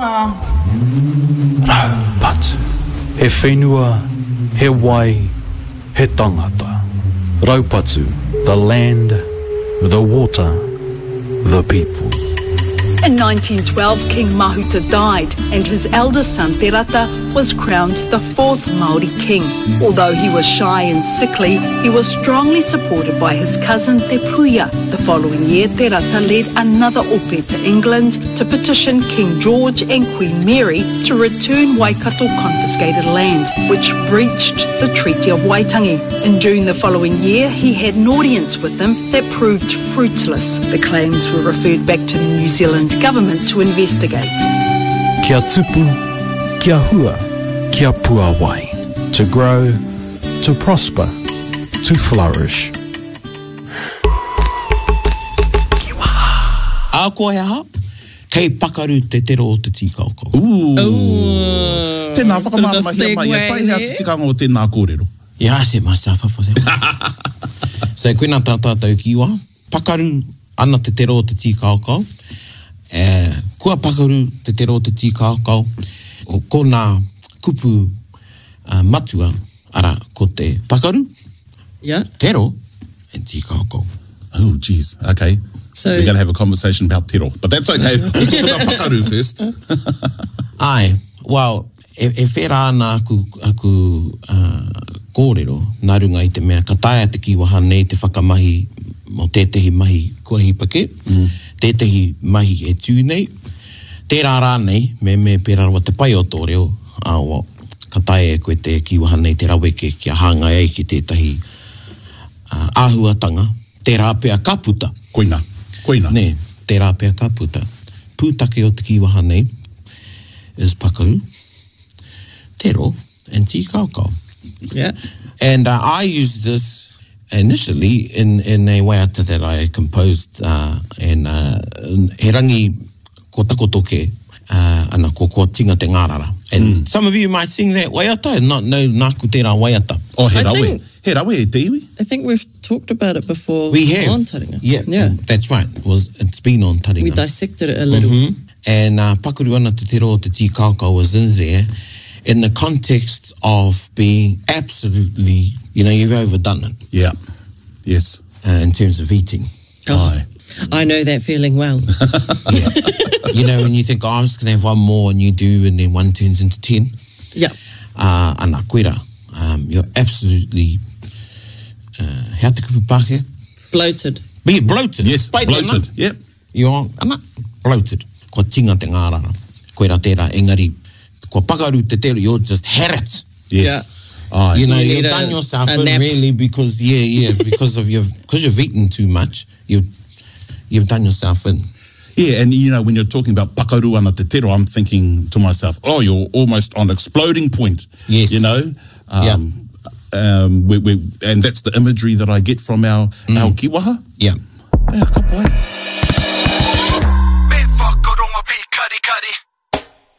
Raupatu. He whenua, he wai, he tangata. Raupatu, the land, the water, the people. In 1912, King Mahuta died, and his eldest son, Te Rata, was crowned the fourth Māori king. Although he was shy and sickly, he was strongly supported by his cousin Te Puia. The following year, Te Rata led another ope to England to petition King George and Queen Mary to return Waikato confiscated land, which breached the Treaty of Waitangi. In June the following year, he had an audience with them that proved fruitless. The claims were referred back to the New Zealand government to investigate. Kia tupu, kia hua, kia pua wai. To grow, to prosper, to flourish. A koe ha, kei pakaru te tero o te tīkaukau. Tēnā whakamāramahia mai, e taihea te tikanga o tēnā kōrero. Ia, se myself for them. So, koina tātātou kiwa, pakaru ana te tero o te tīkaukau. Kua pakaru te tero o te tīkaukau, ko nā kupu matua, ara, ko te pakaru, tero, and tīkaukau. Oh, geez, okay. So, we're going to have a conversation about tero, but that's okay. We'll talk about pakaru first. Ai, well, e whera ana aku kōrero, nā runga i te mea, ka taia te kiwaha nei te whakamahi mo tētehi mahi kua hipake, tētehi mahi e tūnei, tērā rā nei, me pērarawa te pai o tō reo, ka taia e koe te kiwaha nei te raweke kia hanga ei ki tētahi āhuatanga, tērā pēa kaputa. Koina. Ne, tērā pēa kaputa. Pūtake o te kiwaha nei is pakaru, tero, and tīkaukau. Yeah. And I used this initially in a waiata that I composed and he rangi ko takotoke ana ko tinga te ngārara. And some of you might sing that waiata and not know nāku tērā waiata. Oh, he rawe. He rawe e te iwi. I think we've talked about it before. We have. On Taringa. Yeah, that's right. It's been on Taringa. We dissected it a little. And pakuru ana te tero o te tīkaukau was in there in the context of being absolutely, you've overdone it. Yeah. Yes. In terms of eating. Oh, I know that feeling well. When you think, I'm just going to have one more, and you do, and then one turns into 10. Yeah. Ana koera, you're absolutely, how te kupu Pākehā? Bloated. Be bloated. Yes, bloated. Yep. You're bloated. Ko tinga te ngārara. Koera tērā, engari, ko pakaru te tero, you're just had it. Yes. You've done yourself in really because because you've eaten too much, you've done yourself in. Yeah, and when you're talking about pakaru ana te tero, I'm thinking to myself, you're almost on exploding point. Yes. And that's the imagery that I get from our kiwaha. Yeah. Ka pai.